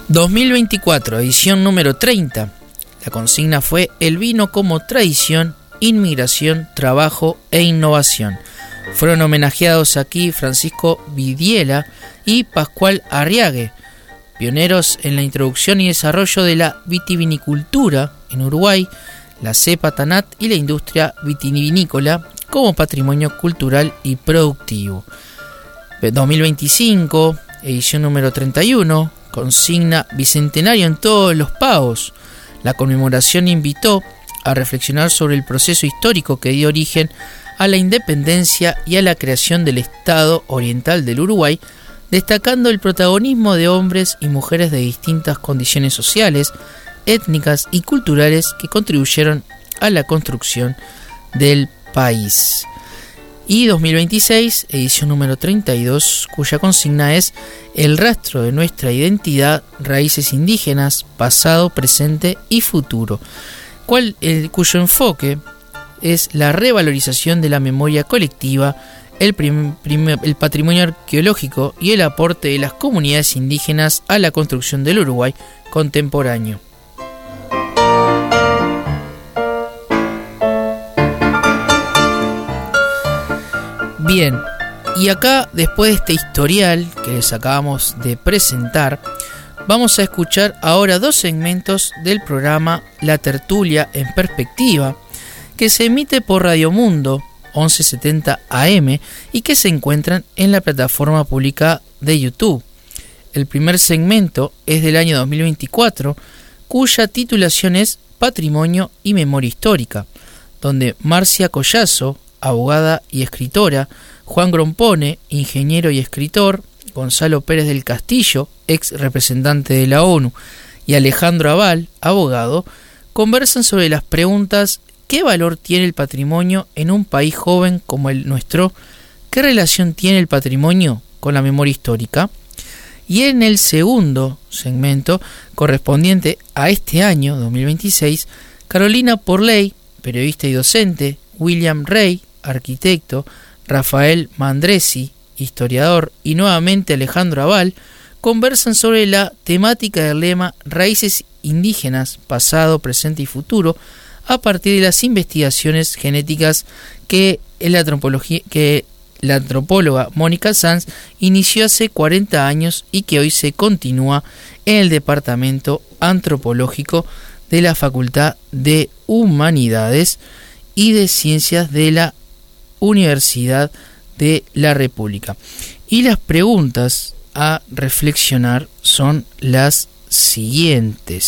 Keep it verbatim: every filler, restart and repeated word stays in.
dos mil veinticuatro, edición número treinta. La consigna fue el vino como tradición, inmigración, trabajo e innovación. Fueron homenajeados aquí Francisco Vidiela y Pascual Arriague, pioneros en la introducción y desarrollo de la vitivinicultura en Uruguay, la cepa Tanat y la industria vitivinícola como patrimonio cultural y productivo. dos mil veinticinco, edición número treinta y uno, consigna Bicentenario en todos los pagos. La conmemoración invitó a reflexionar sobre el proceso histórico que dio origen a la independencia y a la creación del Estado Oriental del Uruguay, destacando el protagonismo de hombres y mujeres de distintas condiciones sociales, étnicas y culturales que contribuyeron a la construcción del país. Y dos mil veintiséis, edición número treinta y dos, cuya consigna es el rastro de nuestra identidad, raíces indígenas, pasado, presente y futuro, cual, el, cuyo enfoque es la revalorización de la memoria colectiva, el, prim, prim, el patrimonio arqueológico y el aporte de las comunidades indígenas a la construcción del Uruguay contemporáneo. Bien, y acá, después de este historial que les acabamos de presentar, vamos a escuchar ahora dos segmentos del programa La Tertulia en Perspectiva, que se emite por Radio Mundo once setenta A M y que se encuentran en la plataforma pública de YouTube. El primer segmento es del año dos mil veinticuatro, cuya titulación es Patrimonio y Memoria Histórica, donde Marcia Collazo, abogada y escritora, Juan Grompone, ingeniero y escritor, Gonzalo Pérez del Castillo, ex representante de la ONU, y Alejandro Aval, abogado, conversan sobre las preguntas: ¿qué valor tiene el patrimonio en un país joven como el nuestro? ¿Qué relación tiene el patrimonio con la memoria histórica? Y en el segundo segmento, correspondiente a este año, dos mil veintiséis, Carolina Porley, periodista y docente, William Rey, arquitecto, Rafael Mandresi, historiador, y nuevamente Alejandro Aval, conversan sobre la temática del lema Raíces indígenas, pasado, presente y futuro, a partir de las investigaciones genéticas que, el antropología, que la antropóloga Mónica Sanz inició hace cuarenta años y que hoy se continúa en el Departamento Antropológico de la Facultad de Humanidades y de Ciencias de la Universidad de la República. Y las preguntas a reflexionar son las siguientes.